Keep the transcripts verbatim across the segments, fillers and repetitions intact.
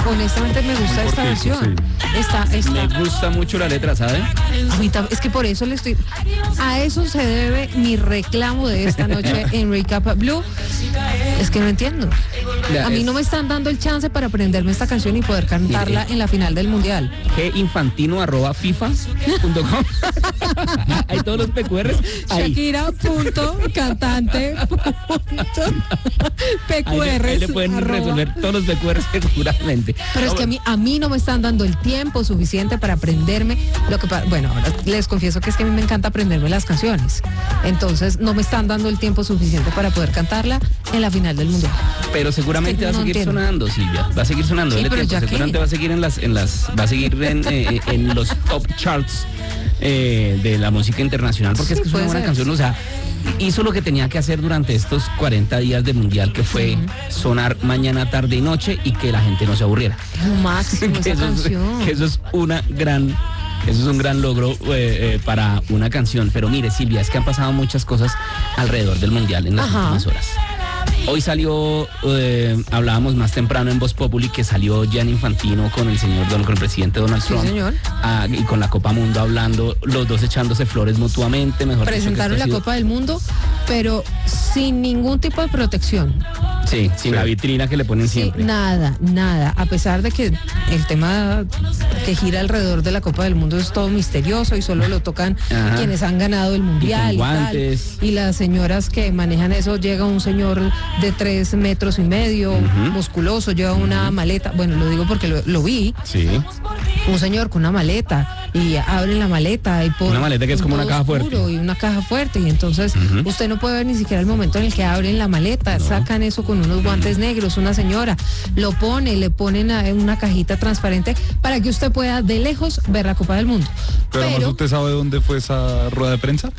honestamente me gusta esta cortico, versión. sí. Está, está. Me gusta mucho la letra, ¿sabe? A mí tam- es que por eso le estoy. A eso se debe mi reclamo de esta noche en Recap Blue. Es que no entiendo. Ya, A mí es- no me están dando el chance para aprenderme esta canción y poder cantarla Mire. en la final del mundial. Ginfantino arroba fifa punto com. Hay todos los P Q Rs ahí. Shakira punto cantante punto P Q Ahí, le, ahí le Rs, pueden arroba. resolver todos los P Q Rs seguramente. Pero es que a mí, a mí no me están dando el tiempo suficiente para aprenderme lo que pa- bueno, ahora les confieso que es que a mí me encanta aprenderme las canciones. Entonces no me están dando el tiempo suficiente para poder cantarla en la final del mundial. Pero seguramente Es que va a no seguir entiendo. sonando, Silvia. Va a seguir sonando. Sí, Dele pero tiempo. ya Seguramente que- va a seguir en las, en las, va a seguir en, eh, en los top charts eh, de la música internacional, porque es Sí, que es una puede buena ser. canción. O sea, hizo lo que tenía que hacer durante estos cuarenta días de mundial, que fue sonar mañana, tarde y noche y que la gente no se aburriera. Es lo máximo que, esa eso es, canción. que eso es una gran eso es un gran logro eh, eh, para una canción. Pero mire, Silvia, es que han pasado muchas cosas alrededor del mundial en las Ajá. últimas horas. Hoy salió, eh, hablábamos más temprano en Voz Populi, que salió Gianni Infantino con el señor Don, con el presidente Donald Sí, Trump. señor. Ah, y con la Copa Mundo hablando, los dos echándose flores mutuamente, mejor dicho, que Presentaron esto la ha sido- Copa del Mundo, pero sin ningún tipo de protección. Sí, sin Sí. la vitrina que le ponen Sí, siempre. nada, nada. A pesar de que el tema que gira alrededor de la Copa del Mundo es todo misterioso y solo lo tocan Ajá. quienes han ganado el mundial y, Y con tal. guantes. Y las señoras que manejan eso, llega un señor de tres metros y medio, Ujú. musculoso, lleva una maleta. Bueno, lo digo porque lo, lo vi. Sí. Un señor con una maleta y abren la maleta y ponen Una maleta que es como una caja fuerte. y una caja fuerte y entonces Ujú. usted no puede ver ni siquiera el momento en el que abren la maleta, sacan eso con unos guantes negros, una señora lo pone, le ponen a- en una cajita transparente para que usted pueda de lejos ver la Copa del Mundo. Pero además, ¿usted sabe dónde fue esa rueda de prensa?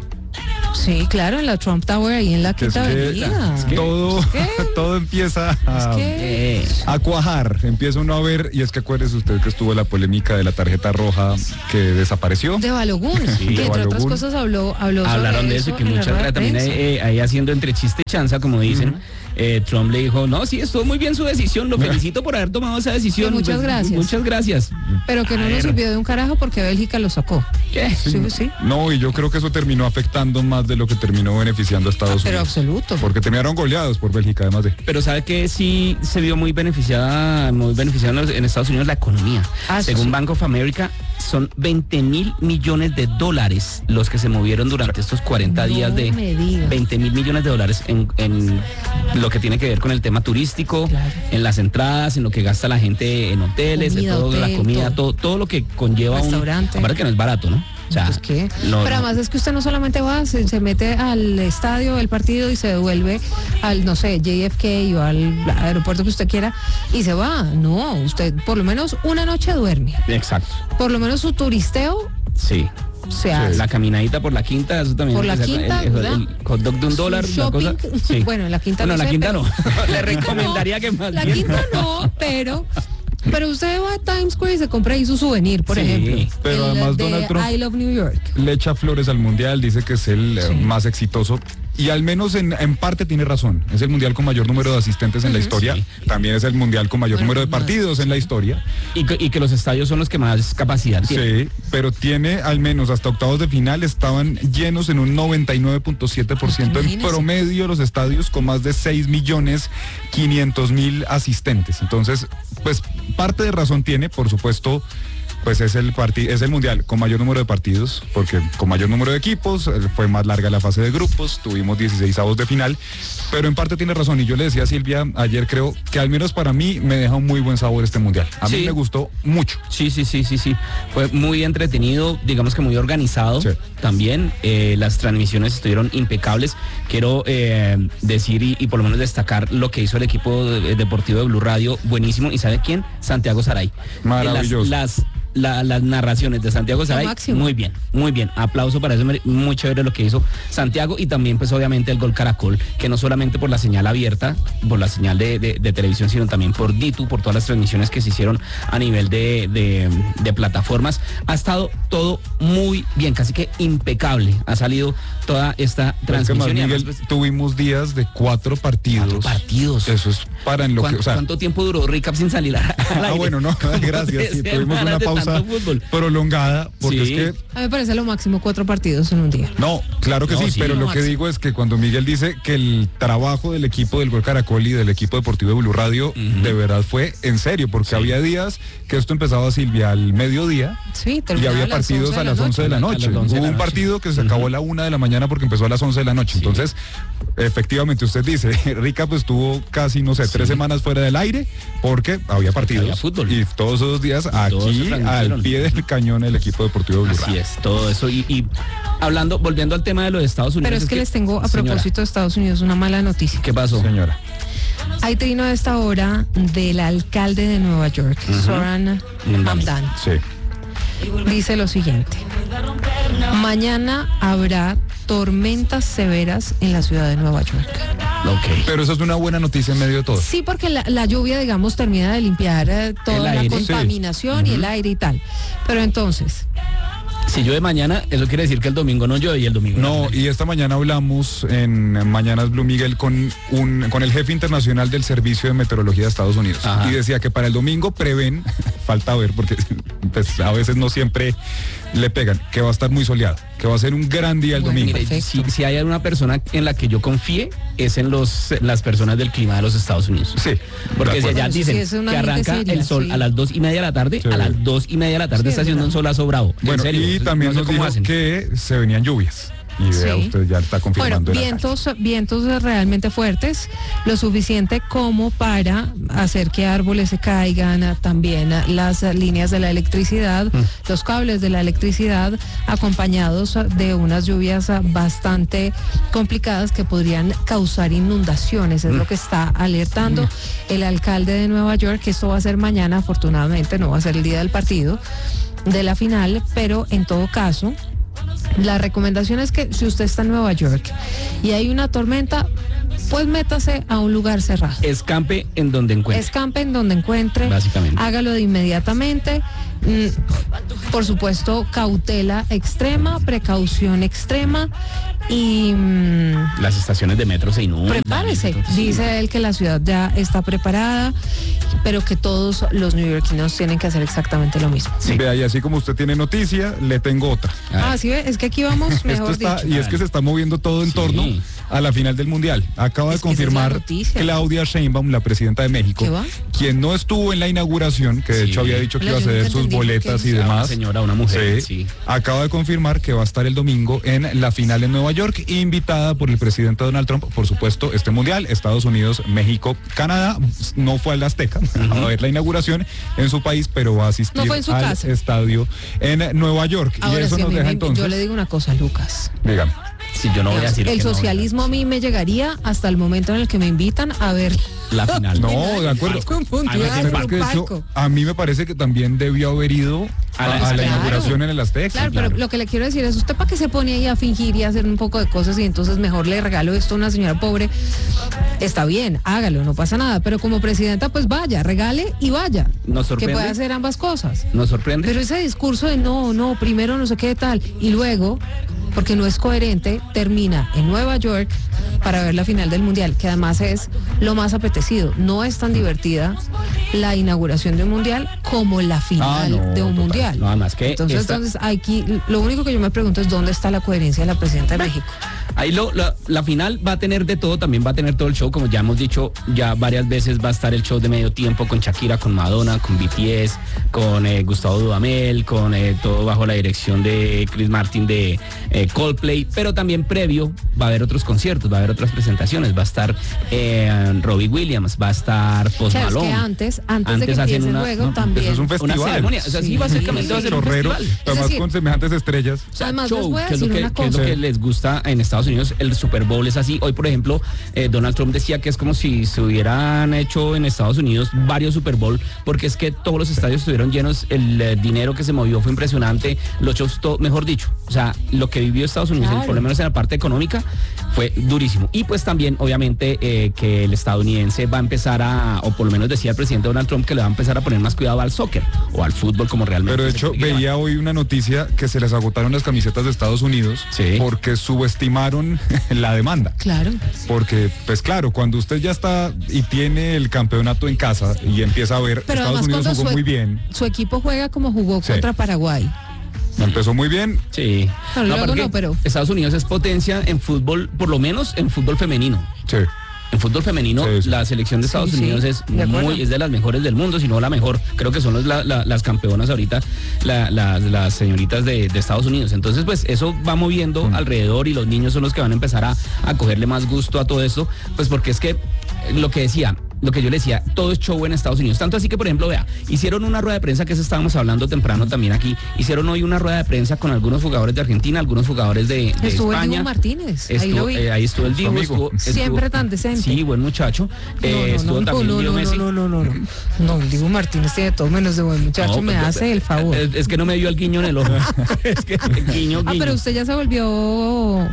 sí, claro, en la Trump Tower ahí en la Que es Quinta que Avenida. es que todo, que- todo empieza a, Es que- Eh, a cuajar, empieza uno a ver, y es que acuérdese usted que estuvo la polémica de la tarjeta roja que desapareció. de Balogun, Sí, que de entre otras Balogun. cosas habló, habló sobre hablaron de eso y que en la muchas rueda de también prensa. eh, ahí haciendo entre chiste y chanza, como dicen. eh, Trump le dijo, no, sí, estuvo muy bien su decisión, lo felicito por haber tomado esa decisión. Que muchas gracias. Muchas gracias. Pero que no A nos ver. sirvió de un carajo porque Bélgica lo sacó. ¿Qué? Sí, sí. No, y yo creo que eso terminó afectando más de lo que terminó beneficiando a Estados Pero Unidos. absoluto. Porque terminaron goleados por Bélgica, además de. Pero sabe que sí se vio muy beneficiada, muy beneficiada en los- en Estados Unidos la economía. Ah, eso Según sí. Bank of America, son veinte mil millones de dólares los que se movieron durante estos cuarenta No días de me diga. veinte mil millones de dólares en, en lo que tiene que ver con el tema turístico, Claro. en las entradas, en lo que gasta la gente en hoteles, Comida, en todo, la hotel, comida, todo. todo, todo lo que conlleva un Restaurante. aparte que no es barato, ¿no? O sea, Pues qué. no- Pero no- además es que usted no solamente va, se, se mete al estadio del partido y se devuelve al, no sé, J F K o al aeropuerto que usted quiera y se va. No, usted por lo menos una noche duerme. Exacto. Por lo menos su turisteo Sí. se hace. La caminadita por la quinta, eso también. Por la o sea, quinta, el, el- ¿verdad? el hot dog de un Su dólar, la shopping, cosa. Sí. bueno, en la quinta Bueno, no la sé, quinta pero- no. Le La quinta recomendaría no, que más La bien. quinta no, pero... Pero usted va a Times Square y se compra ahí su souvenir, por Sí, ejemplo. pero El además de Donald Trump- I Love New York. Le echa flores al mundial, dice que es el eh, Sí. más exitoso. Y al menos en, en parte tiene razón. Es el mundial con mayor número de asistentes en la historia. Sí. También es el mundial con mayor Bueno, número de más. partidos en la historia. Y que, y que los estadios son los que más capacidad tienen. Sí, pero tiene al menos hasta octavos de final estaban llenos en un noventa y nueve punto siete por ciento en Imagínese. promedio los estadios con más de seis millones quinientos mil asistentes. Entonces, pues parte de razón tiene, por supuesto. Pues es el parti- es el mundial con mayor número de partidos, porque con mayor número de equipos, eh, fue más larga la fase de grupos, tuvimos dieciséis avos de final, pero en parte tiene razón, y yo le decía a Silvia ayer, creo que al menos para mí me deja un muy buen sabor este mundial. A mí Sí. me gustó mucho. Sí, sí, sí, sí, sí. Fue muy entretenido, digamos que muy organizado Sí. también. Eh, las transmisiones estuvieron impecables. Quiero eh, decir y, y por lo menos destacar lo que hizo el equipo de- deportivo de Blue Radio, buenísimo. ¿Y sabe quién? Santiago Saray. Maravilloso. Las, las, la, las narraciones de Santiago Saray, máximo. muy bien, muy bien. Aplauso para eso, muy chévere lo que hizo Santiago y también pues obviamente el Gol Caracol, que no solamente por la señal abierta, por la señal de, de, de televisión, sino también por Ditu, por todas las transmisiones que se hicieron a nivel de, de, de plataformas, ha estado todo muy bien, casi que impecable. Ha salido toda esta transmisión. Miguel, además, pues, tuvimos días de cuatro partidos. Cuatro partidos. Eso es para en lo que, o sea, ¿cuánto tiempo duró Recap sin salir al Ah, aire? bueno, no, gracias. Sí, tuvimos una pausa prolongada porque Sí. es que A mí me parece lo máximo cuatro partidos en un día. no, claro que No, sí, sí, pero lo lo que máximo. digo es que cuando Miguel dice que el trabajo del equipo del Gol Caracol y del equipo deportivo de Blue Radio Ujú. de verdad fue en serio, porque Sí. había días que esto empezaba, Silvia, al mediodía Sí, y terminaba había a las partidos once a las once de la A las noche. once de Hubo la un noche. partido que se acabó a la una de la mañana porque empezó a las once de la noche. Sí. Entonces, efectivamente, usted dice, Rica pues estuvo casi, no sé, Sí. tres semanas fuera del aire porque había partidos. había fútbol. Y todos esos días todos se aquí al transmitieron. pie del cañón el equipo deportivo de Blue Así Radio. es, todo eso. Y, y hablando, volviendo al tema de los Estados Unidos. Pero es que les tengo, a señora, propósito de Estados Unidos, una mala noticia. ¿qué pasó? Señora. Hay trino a esta hora del alcalde de Nueva York, Ujú. Zoran Mamdani. Mamdani. Sí. Dice lo siguiente: mañana habrá tormentas severas en la ciudad de Nueva York. Ok. Pero eso es una buena noticia en medio de todo. Sí, porque la, la lluvia, digamos, termina de limpiar eh, toda El la aire. contaminación Sí. y el Ujú. aire y tal. Pero entonces, Si llueve mañana, eso quiere decir que el domingo no llueve y el domingo No, y esta mañana hablamos en Mañanas Blue, Miguel, con un con el jefe internacional del Servicio de Meteorología de Estados Unidos. Ajá. Y decía que para el domingo prevén, falta ver, porque pues, a veces no siempre le pegan, que va a estar muy soleado, que va a ser un gran día el Bueno, domingo. Mire, Perfecto. si, si hay alguna persona en la que yo confíe, es en los las personas del clima de los Estados Unidos. Sí, Porque de si acuerdo. allá Eso sí dicen es una que gente arranca seria, el sol sí. a las dos y media de la tarde, Sí. a las dos y media de la tarde Sí, está es haciendo un verdad. solazo bravo. En Bueno, serio, y entonces, también no sé nos cómo dijo hacen. que se venían lluvias. Y vea Sí. usted, ya está bueno, confirmando. el vientos, vientos realmente fuertes, lo suficiente como para hacer que árboles se caigan, ah, también ah, las ah, líneas de la electricidad, Mm. los cables de la electricidad, acompañados ah, de unas lluvias ah, bastante complicadas que podrían causar inundaciones, es Mm. lo que está alertando el alcalde de Nueva York, que esto va a ser mañana, afortunadamente no va a ser el día del partido, de la final, pero en todo caso, la recomendación es que si usted está en Nueva York y hay una tormenta, pues métase a un lugar cerrado. Escampe en donde encuentre. Escampe en donde encuentre, Básicamente. hágalo de inmediatamente. Mm, por supuesto, cautela extrema, precaución extrema y mm, Las estaciones de metro se inundan. prepárese. entonces, sí. Dice él que la ciudad ya está preparada, pero que todos los neoyorquinos tienen que hacer exactamente lo mismo. Sí. Vea, y así como usted tiene noticia, le tengo otra. A ver. Ah, sí, ve, es que aquí vamos mejor Esto está, dicho. y es que se está moviendo todo en Sí. torno a la final del Mundial. Acaba Es de que esa es la confirmar noticia. Claudia Sheinbaum, la presidenta de México, ¿Qué va? quien no estuvo en la inauguración, que de Sí. hecho había dicho que Hola, iba a yo ceder nunca sus entendí por boletas qué. y Ah, demás. una señora, una mujer, sí. Acaba de confirmar que va a estar el domingo en la final en Nueva York, invitada por el presidente Donald Trump, por supuesto, este Mundial, Estados Unidos, México, Canadá. No fue al Azteca a ver la inauguración en su país, pero va a asistir No fue en su al casa. estadio en Nueva York. y Ahora eso sí, a nos mí deja me- entonces. yo le digo una cosa, Lucas. Dígame. Sí, yo no voy a decir el que no, socialismo a mí me llegaría hasta el momento en el que me invitan a ver la final. No, de acuerdo. con puntual, Además, Pero con es que de hecho, palco. a mí me parece que también debió haber ido a, A la- a la claro. inauguración en el Azteca. Claro, claro. pero lo que le quiero decir es, ¿usted para qué se pone ahí a fingir y a hacer un poco de cosas y entonces mejor le regalo esto a una señora pobre? Está bien, hágalo, no pasa nada, pero como presidenta pues vaya, regale y vaya. Nos Que sorprende. pueda hacer ambas cosas. Nos sorprende. Pero ese discurso de no, no, primero no sé qué tal y luego, porque no es coherente, termina en Nueva York para ver la final del Mundial, que además es lo más apetecido. No es tan divertida la inauguración de un Mundial como la final Ah, no, de un total. Mundial. No, además que Entonces, esta- entonces aquí lo único que yo me pregunto es dónde está la coherencia de la presidenta de México. Ahí lo, la, la final va a tener de todo, también va a tener todo el show, como ya hemos dicho ya varias veces, va a estar el show de medio tiempo con Shakira, con Madonna, con B T S, con eh, Gustavo Dudamel, con eh, todo bajo la dirección de Chris Martin de eh, Coldplay, pero también previo va a haber otros conciertos, va a haber otras presentaciones, va a estar eh, Robbie Williams, va a estar Post Claro, es Malone. que antes, antes, de que Antes hacen empiece el una- juego no, también. Eso es un Una festival. ceremonia, o sea, sí, Sí. básicamente va a ser un Chorrero, festival. además decir- con semejantes estrellas. O sea, Además, show, les voy a que es lo decir que, una que es lo cosa. que les gusta en Estados Unidos el Super Bowl es así. Hoy, por ejemplo, eh, Donald Trump decía que es como si se hubieran hecho en Estados Unidos varios Super Bowl, porque es que todos los estadios estuvieron llenos, el eh, dinero que se movió fue impresionante, los shows, todo, mejor dicho, o sea, lo que vivió Estados Unidos, Claro. por lo menos en la parte económica, fue durísimo. Y pues también, obviamente, eh, que el estadounidense va a empezar a, o por lo menos decía el presidente Donald Trump, que le va a empezar a poner más cuidado al soccer o al fútbol como realmente. Pero de se hecho, quiere veía hoy una noticia que se les agotaron las camisetas de Estados Unidos Sí. porque subestimaron la demanda. Claro. Porque, pues claro, cuando usted ya está y tiene el campeonato en casa y empieza a ver, Pero Estados además Unidos cuando jugó su, muy bien, su equipo juega como jugó Sí. contra Paraguay. empezó muy bien, Sí. No, luego aparte no, que pero- Estados Unidos es potencia en fútbol, por lo menos en fútbol femenino. sí. En fútbol femenino, Sí, sí. la selección de Estados Sí, sí, Unidos es de acuerdo. muy, es de las mejores del mundo, si no la mejor. Creo que son los- la- la- las campeonas ahorita, la- las, las señoritas de, de Estados Unidos. Entonces, pues eso va moviendo Mm. alrededor y los niños son los que van a empezar a, a cogerle más gusto a todo esto, pues porque es que eh, lo que decía, lo que yo le decía, todo es show en Estados Unidos. Tanto así que, por ejemplo, vea, hicieron una rueda de prensa, que eso estábamos hablando temprano también aquí, hicieron hoy una rueda de prensa con algunos jugadores de Argentina, algunos jugadores de, de Estuvo el España. Dibu Martínez, ahí Estuvo, lo vi. eh, ahí estuvo el Su Dibu, amigo. estuvo- estuvo- Siempre tan decente. Sí, buen muchacho. Eh, No, no, estuvo no, también no, Leo no, Messi. no, no, no, no. No, Dibu Martínez tiene todo menos de buen muchacho, No, me pues, hace el favor. Es, es que no me dio el guiño en el ojo. Es que guiño, Ah, guiño. pero usted ya se volvió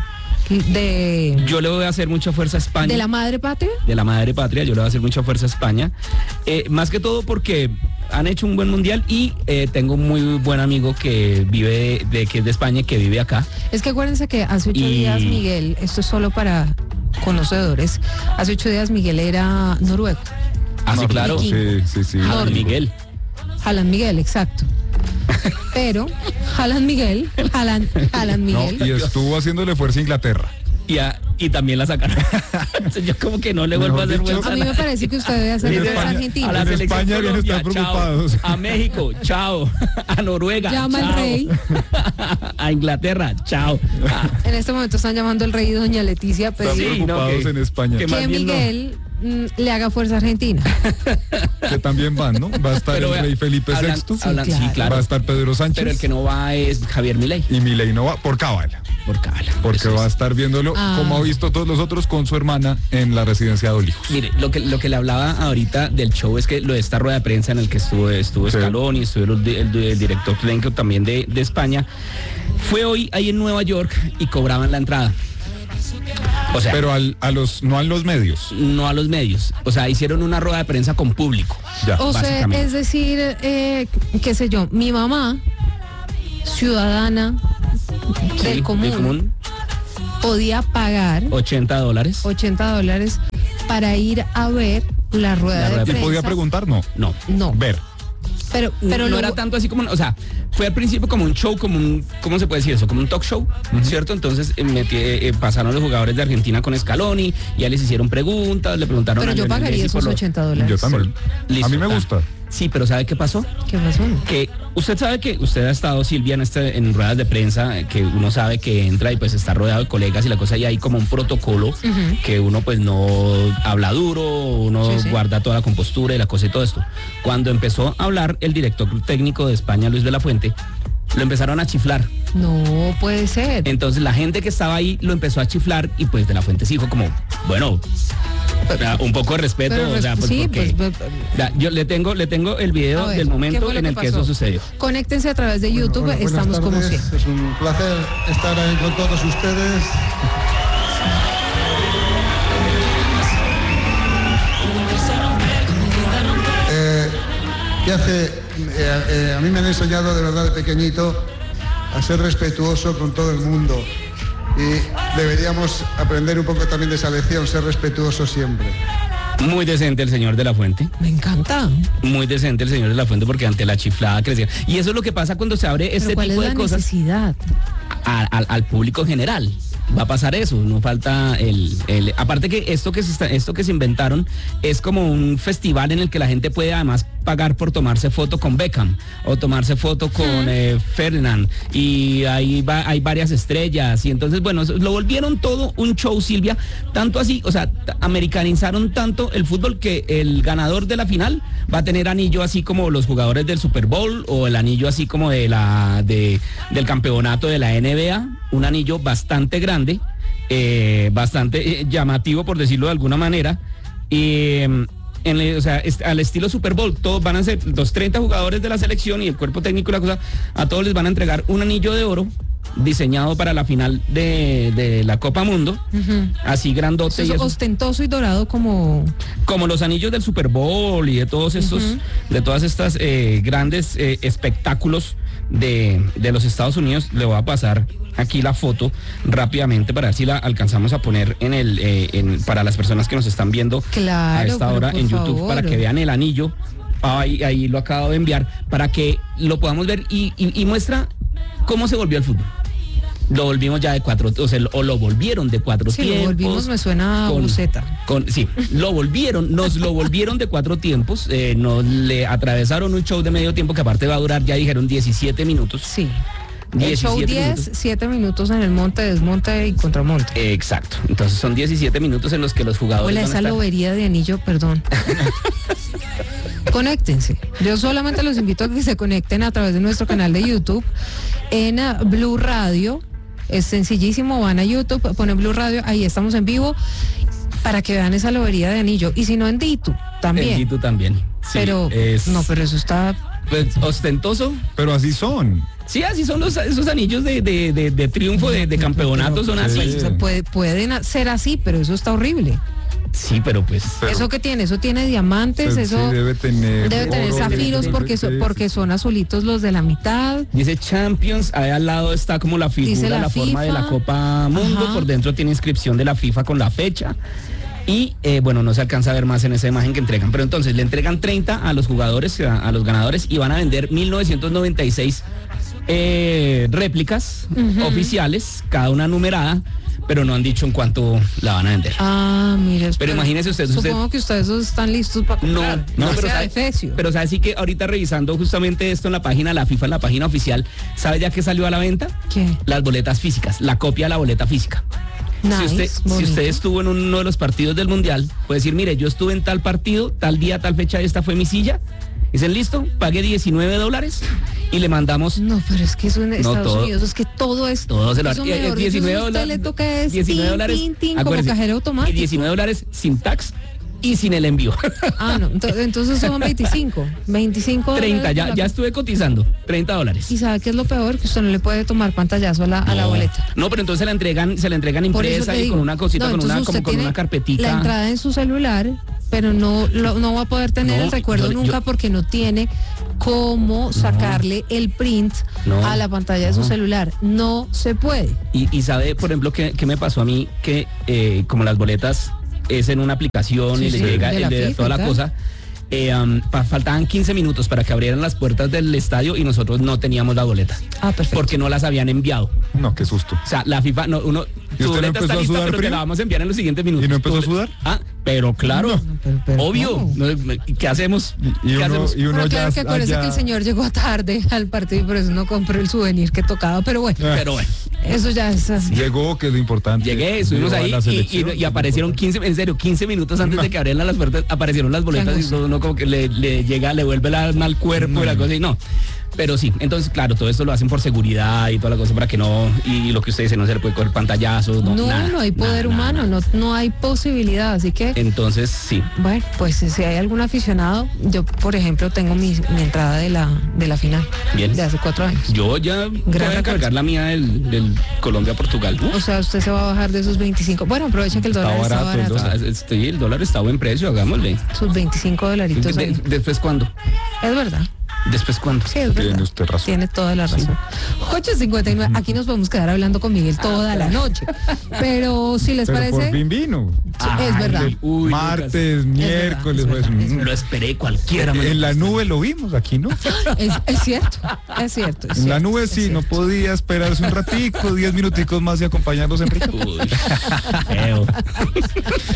de, Yo le voy a hacer mucha fuerza a España. de la madre patria. de la madre patria, yo le voy a hacer mucha fuerza a España. Eh, más que todo porque han hecho un buen mundial y eh, tengo un muy buen amigo que vive, de, que es de España, que vive acá. Es que acuérdense que hace ocho Y- días Miguel, esto es solo para conocedores, hace ocho días Miguel era noruego. Ah, sí, No, claro. Sí, sí, sí. Haaland Miguel. Haaland Miguel, exacto. Pero Haaland Miguel, Haaland, Haaland No, Miguel. y estuvo haciéndole fuerza a Inglaterra. Y, a- y también la sacaron. Entonces, yo como que no le vuelvo a hacer Mejor dicho, fuerza A mí me parece que usted debe hacer En fuerza España- argentina. a la En selección España deben Colombia, estar chao. preocupados. A México, chao. A Noruega, Llama al chao. rey. A Inglaterra, chao. Ah, En este momento están llamando al rey y doña Leticia a Están pedir Sí, no, preocupados que- en España. que- que más bien no. Miguel mm, le haga fuerza a Argentina. Que también van, ¿no? Va a estar Pero el vea, rey Felipe hablan- sexto, hablan- sí, claro. claro. va a estar Pedro Sánchez Pero el que no va es Javier Milei. y Milei no va por cábala. Por cábala. Porque Eso va a es. estar viéndolo Ah. como ha visto todos los otros con su hermana en la residencia de Olijos. Mire, lo que, lo que le hablaba ahorita del show es que lo de esta rueda de prensa en el que estuvo, estuvo Sí. Scaloni, estuvo el, el- el director técnico también de, de España, fue hoy ahí en Nueva York y cobraban la entrada. O sea, Pero al, a los, no a los medios. no a los medios. O sea, hicieron una rueda de prensa con público. Ya. O sea, Básicamente. es decir, eh, qué sé yo, mi mamá, ciudadana Sí, del común, del común, podía pagar ochenta dólares. ochenta dólares para ir a ver la rueda La rueda de de ¿Y prensa. podía preguntar? No. No. No, Ver. pero, pero no lo- era tanto así como, o sea, fue al principio como un show, como un, ¿cómo se puede decir eso? Como un talk show, ¿cierto? Entonces eh, metí- eh, pasaron los jugadores de Argentina con Scaloni, y ya les hicieron preguntas, le preguntaron pero a yo Lionel pagaría Messi por esos lo- ochenta dólares. Yo también. Listo, a mí me ah. gusta. Sí, pero ¿sabe qué pasó? ¿Qué pasó? Que usted sabe que usted ha estado, Silvia, en, este, en ruedas de prensa, eh, que uno sabe que entra y pues está rodeado de colegas y la cosa, y hay como un protocolo Ujú. que uno pues no habla duro, uno Sí, sí. guarda toda la compostura y la cosa y todo esto. Cuando empezó a hablar el director técnico de España, Luis de la Fuente, lo empezaron a chiflar. No puede ser. Entonces la gente que estaba ahí lo empezó a chiflar y pues de la Fuente sí dijo como, bueno, o sea, un poco de respeto, Pero o sea, pues, sí, porque- pues, pues, Ya, yo le tengo, le tengo el video a ver, del ¿qué momento fue lo en el que pasó? eso sucedió. Conéctense a través de YouTube, Bueno, buenas estamos como tardes. siempre. Es un placer estar ahí con todos ustedes. Eh, y hace, eh, eh, a mí me han enseñado de verdad de pequeñito a ser respetuoso con todo el mundo. Y deberíamos aprender un poco también de esa lección, ser respetuoso siempre. Muy decente el señor de la Fuente. Me encanta. Muy decente el señor de la Fuente porque ante la chiflada crecía. Y eso es lo que pasa cuando se abre este Pero ¿cuál tipo es de la cosas necesidad? a- al- al público en general. Va a pasar eso, no falta el, el- aparte que esto que se está, esto que se inventaron es como un festival en el que la gente puede además pagar por tomarse foto con Beckham o tomarse foto con eh, Ferdinand, y ahí va, hay varias estrellas, y entonces bueno, eso- lo volvieron todo un show, Silvia, tanto así, o sea, t- americanizaron tanto el fútbol que el ganador de la final va a tener anillo así como los jugadores del Super Bowl, o el anillo así como de la de, del campeonato de la N B A, un anillo bastante grande eh, bastante eh, llamativo, por decirlo de alguna manera. Y, en el, o sea, es, al estilo Super Bowl, todos van a ser los treinta jugadores de la selección y el cuerpo técnico y la cosa, a todos les van a entregar un anillo de oro diseñado para la final de, de la Copa Mundo, Uh-huh. así grandote. Eso y es eso, ostentoso y dorado como... como los anillos del Super Bowl y de todos estos, Uh-huh. de todas estas eh, grandes eh, espectáculos de, de los Estados Unidos. Le voy a pasar aquí la foto rápidamente para ver si la alcanzamos a poner en el eh, en, para las personas que nos están viendo Claro, a esta pero hora por en YouTube, favor. para que vean el anillo. Ahí, ahí lo acabo de enviar para que lo podamos ver y, y, y muestra cómo se volvió el fútbol. Lo volvimos ya de cuatro, o sea, o lo volvieron de cuatro Sí, tiempos. lo volvimos, me suena a con- buceta. con, sí, lo volvieron, nos lo volvieron de cuatro tiempos, eh, nos le atravesaron un show de medio tiempo que aparte va a durar, ya dijeron, diecisiete minutos. Sí. El show diecisiete diez, minutos. siete minutos en el monte, desmonte y contramonte. Eh, Exacto, entonces son diecisiete minutos en los que los jugadores Hola, van a esa estar- lobería de anillo, perdón. Conéctense. Yo solamente los invito a que se conecten a través de nuestro canal de YouTube en uh, Blue Radio. Es sencillísimo, van a YouTube, ponen Blue Radio, ahí estamos en vivo para que vean esa lobería de anillo. Y si no, en Ditu también. En Quito también. Sí, pero es, no, pero eso está... pues, ostentoso. Pero así son. Sí, así son los, esos anillos de, de, de, de triunfo, de, de campeonato, son así. Pues, o sea, puede- pueden ser así, pero eso está horrible. Sí, pero pues... Pero- ¿Eso qué tiene? Eso tiene diamantes, Pues eso sí, debe tener, debe tener oro, zafiros debe porque, tener- so- porque son azulitos los de la mitad. Dice Champions, ahí al lado está como la Dice figura, la la, forma de la FIFA. Copa Mundo, Ajá. por dentro tiene inscripción de la FIFA con la fecha. Y eh, bueno, no se alcanza a ver más en esa imagen que entregan. Pero entonces le entregan treinta a los jugadores, a, a los ganadores, y van a vender mil novecientos noventa y seis eh, réplicas Ujú. oficiales, cada una numerada, pero no han dicho en cuánto la van a vender. Ah, mire. Pero imagínese usted, usted- Supongo que ustedes están listos para No, comprar. no, Ya pero sea sabe, de Fecio. pero sabe sí que ahorita revisando justamente esto en la página, la FIFA, en la página oficial, ¿sabe ya que salió a la venta? ¿Qué? Las boletas físicas, la copia de la boleta física. Nice, si, usted, si bonito. usted estuvo en uno de los partidos del Mundial, puede decir, mire, yo estuve en tal partido, tal día, tal fecha, esta fue mi silla. Dicen, listo, pague diecinueve dólares y le mandamos No, pero es que eso en Estados todo- Unidos es que todo es. todo. Se lo, eso y- y mejor dicho, diecinueve eso a usted dólares. le toca es diecinueve tin, dólares. tin, tin, como acuérdese, cajero y automático. diecinueve dólares sin tax y sin el envío. Ah, no, ento- entonces son veinticinco. veinticinco treinta, dólares ya, por la- ya estuve cotizando. treinta dólares. Y sabe qué es lo peor, que usted no le puede tomar pantallazo a la, a la boleta. No, pero entonces se la entregan, se la entregan Por eso impresa te y digo. con una cosita, No, con una, entonces como usted con tiene una carpetica. La entrada en su celular, pero no lo- no va a poder tener No, el recuerdo yo- yo- nunca porque no tiene cómo sacarle el print No, a la pantalla de su no. celular. No se puede. Y, y sabe, por ejemplo, que, que me pasó a mí que eh, como las boletas es en una aplicación Sí, y sí, le llega de el la de FIFA toda y la tal. cosa. eh, um, pa- faltaban quince minutos para que abrieran las puertas del estadio y nosotros no teníamos la boleta Ah, perfecto. porque no las habían enviado. No, qué susto. O sea, la FIFA, no, uno, ¿Y tu usted no boleta está empezó a lista, sudar pero te frío? la vamos a enviar en los siguientes minutos. ¿Y no empezó Tu a sudar? Ah, pero claro, pero- pero obvio. ¿cómo? No, ¿qué hacemos? Y ¿Qué uno, hacemos? y uno Pero ya claro que acuérdese allá- que el señor llegó tarde al partido y por eso no compró el souvenir que tocaba, pero bueno, Pero bueno. eso ya es así. llegó, que es lo importante. Llegué, estuvimos Llegó a ahí la y- y, selección, y aparecieron quince, en serio, quince minutos antes de que abrieran las puertas, aparecieron las boletas y uno como que le, le llega, le vuelve el alma al cuerpo y la cosa y no. Pero sí, entonces claro, todo esto lo hacen por seguridad y toda la cosa para que no, y lo que usted dice, no se le puede coger pantallazos, no, No, nada, no hay poder nada, nada, humano, nada. No, no hay posibilidad, así que Entonces sí, bueno, pues si hay algún aficionado, yo por ejemplo tengo mi, mi entrada de la de la final Bien. de hace cuatro años. yo ya voy a recuerdo. cargar la mía del, del Colombia-Portugal. O sea, usted se va a bajar de esos veinticinco. Bueno, aprovecha que el Está dólar está barato el barato. dólar. Ah, este, el dólar está a buen precio, hagámosle. Sus veinticinco dolaritos De- ahí. ¿Después cuándo? Es verdad. ¿Después cuándo? Sí, es verdad. Tiene usted razón. Tiene toda la razón. ocho cincuenta y nueve. Aquí nos podemos quedar hablando con Miguel toda la noche. Pero si les Pero por parece, fin vino. sí, es verdad. El Uy, martes, miércoles, es verdad, pues, es verdad. Lo esperé cualquiera. me lo en la nube lo vimos, aquí no. Es, es cierto, es cierto. es En la cierto, nube es sí, no cierto. podía esperarse un ratico, diez minuticos más y acompañarnos en rico. Uy, feo.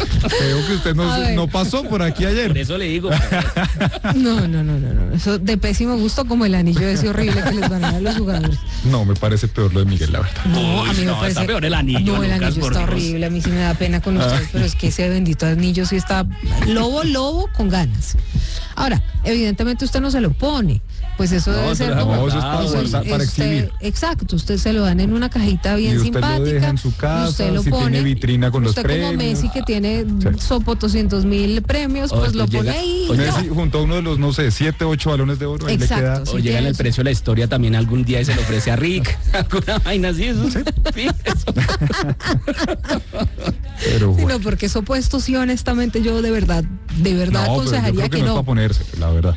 Creo que usted no, A ver. no pasó por aquí Por ayer. eso le digo. No, no, no, no, no. Eso de pésimo. muchísimo gusto, como el anillo ese horrible que les van a dar a los jugadores. No, me parece peor lo de Miguel, la verdad. No, a mí me no, parece... está peor el anillo, No, el Lucas, anillo por está Dios. horrible, a mí sí me da pena con ustedes, pero es que ese bendito anillo sí está lobo, lobo con ganas. Ahora, evidentemente usted no se lo pone, pues eso No, debe se ser lo como... no, eso es para eso guardar, para usted- exhibir. Exacto, usted se lo dan en una cajita bien Y usted simpática. lo deja en su y casa, usted lo si pone, tiene vitrina con los usted como premios. Messi que tiene Sí. sopo doscientos mil premios, O pues lo después pone llega- ahí. o y Messi ya. junto a uno de los, no sé, siete, ocho balones de oro, ahí Exacto, le queda... sí. O llega en el tiene precio de la historia también algún día y se le ofrece a Rick. Alguna vaina así, eso. Sí, eso. Pero Sí, bueno. no, porque eso puesto sí, honestamente, yo de verdad, de verdad No, pero yo aconsejaría creo que, que no es no. para ponerse, la verdad.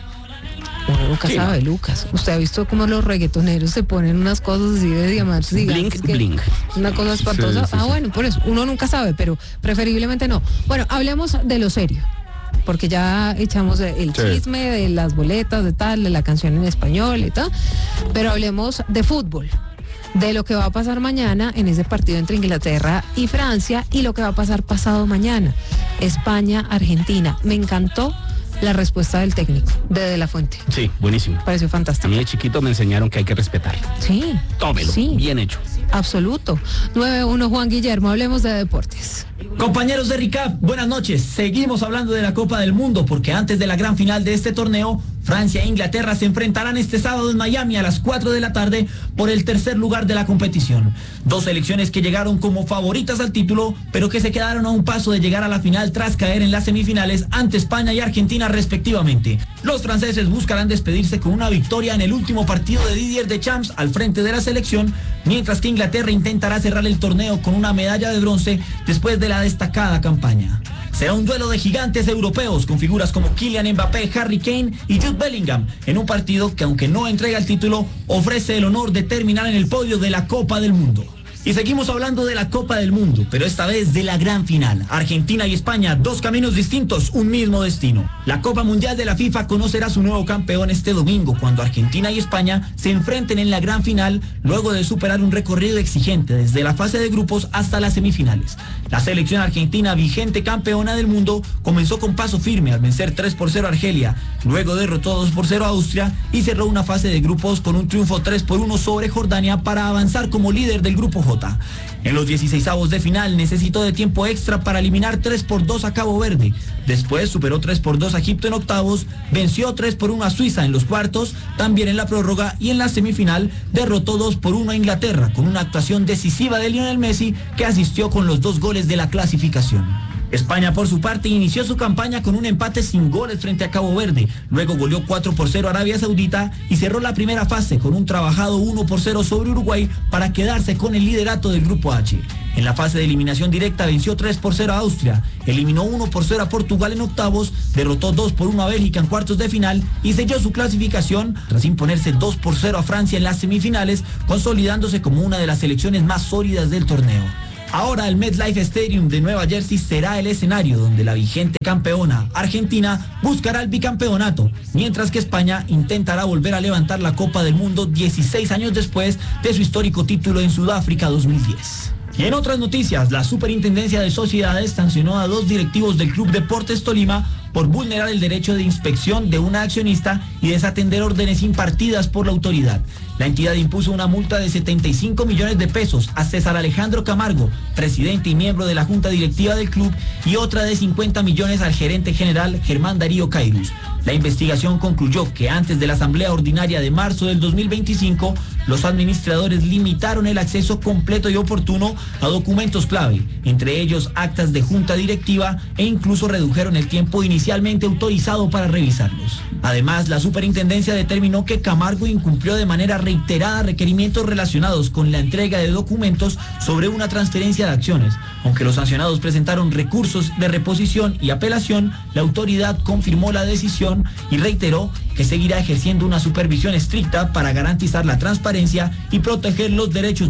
Uno nunca Sí, sabe, no. Lucas. Usted ha visto cómo los reggaetoneros se ponen unas cosas así de diamantes Blink, gigantes que- blink. Una cosa espantosa. Sí, sí, ah, sí. bueno, por eso. Uno nunca sabe, pero preferiblemente no. Bueno, hablemos de lo serio. Porque ya echamos el Sí. chisme de las boletas, de tal, de la canción en español y tal. Pero hablemos de fútbol. De lo que va a pasar mañana en ese partido entre Inglaterra y Francia y lo que va a pasar pasado mañana. España, Argentina. Me encantó la respuesta del técnico, de De La Fuente. Sí, buenísimo. Pareció A fantástico. mí de chiquito me enseñaron que hay que respetar. Sí. Tómelo, Sí, bien hecho. absoluto. nueve uno Juan Guillermo, hablemos de deportes. Compañeros de RICAP, buenas noches. Seguimos hablando de la Copa del Mundo porque antes de la gran final de este torneo, Francia e Inglaterra se enfrentarán este sábado en Miami a las cuatro de la tarde por el tercer lugar de la competición. Dos selecciones que llegaron como favoritas al título, pero que se quedaron a un paso de llegar a la final tras caer en las semifinales ante España y Argentina respectivamente. Los franceses buscarán despedirse con una victoria en el último partido de Didier Deschamps al frente de la selección, mientras que Inglaterra intentará cerrar el torneo con una medalla de bronce después de la destacada campaña. Será un duelo de gigantes europeos con figuras como Kylian Mbappé, Harry Kane y Jude Bellingham en un partido que, aunque no entrega el título, ofrece el honor de terminar en el podio de la Copa del Mundo. Y seguimos hablando de la Copa del Mundo, pero esta vez de la gran final. Argentina y España, dos caminos distintos, un mismo destino. La Copa Mundial de la FIFA conocerá su nuevo campeón este domingo, cuando Argentina y España se enfrenten en la gran final, luego de superar un recorrido exigente desde la fase de grupos hasta las semifinales. La selección argentina, vigente campeona del mundo, comenzó con paso firme al vencer tres por cero a Argelia, luego derrotó dos por cero a Austria y cerró una fase de grupos con un triunfo tres por uno sobre Jordania para avanzar como líder del grupo J. En los dieciseisavos de final necesitó de tiempo extra para eliminar tres por dos a Cabo Verde. Después superó tres por dos a Egipto en octavos, venció tres por uno a Suiza en los cuartos, también en la prórroga, y en la semifinal derrotó dos por uno a Inglaterra con una actuación decisiva de Lionel Messi, que asistió con los dos goles de la clasificación. España, por su parte, inició su campaña con un empate sin goles frente a Cabo Verde, luego goleó cuatro por cero a Arabia Saudita y cerró la primera fase con un trabajado uno por cero sobre Uruguay para quedarse con el liderato del grupo H. En la fase de eliminación directa venció tres por cero a Austria, eliminó uno por cero a Portugal en octavos, derrotó dos por uno a Bélgica en cuartos de final y selló su clasificación tras imponerse dos por cero a Francia en las semifinales, consolidándose como una de las selecciones más sólidas del torneo. Ahora el MetLife Stadium de Nueva Jersey será el escenario donde la vigente campeona Argentina buscará el bicampeonato, mientras que España intentará volver a levantar la Copa del Mundo dieciséis años después de su histórico título en Sudáfrica dos mil diez. Y en otras noticias, la Superintendencia de Sociedades sancionó a dos directivos del Club Deportes Tolima por vulnerar el derecho de inspección de una accionista y desatender órdenes impartidas por la autoridad. La entidad impuso una multa de setenta y cinco millones de pesos a César Alejandro Camargo, presidente y miembro de la junta directiva del club, y otra de cincuenta millones al gerente general Germán Darío Cairus. La investigación concluyó que antes de la asamblea ordinaria de marzo del dos mil veinticinco, los administradores limitaron el acceso completo y oportuno a documentos clave, entre ellos actas de junta directiva, e incluso redujeron el tiempo inicialmente autorizado para revisarlos. Además, la superintendencia determinó que Camargo incumplió de manera reiterada requerimientos relacionados con la entrega de documentos sobre una transferencia de acciones. Aunque los sancionados presentaron recursos de reposición y apelación, la autoridad confirmó la decisión y reiteró que seguirá ejerciendo una supervisión estricta para garantizar la transparencia y proteger los derechos